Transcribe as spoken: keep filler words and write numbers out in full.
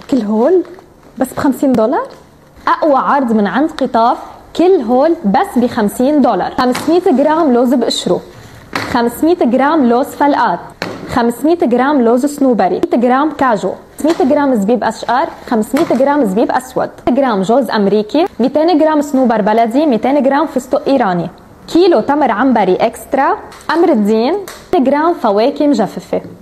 كل هول بس بخمسين دولار؟ أقوى عرض من عند قطاف، كل هول بس بخمسين دولار. خمسمية جرام لوز بقشره، خمسمية جرام لوز فلقات، خمسمية جرام لوز صنوبري، مية جرام كاجو، خمسمية جرام زبيب أشقر، خمسمية جرام زبيب أسود، جرام جوز أمريكي، ميتين جرام صنوبر بلدي، ميتين جرام فستق إيراني، كيلو تمر عنبري إكسترا، أمر الدين، جرام فواكه مجففة.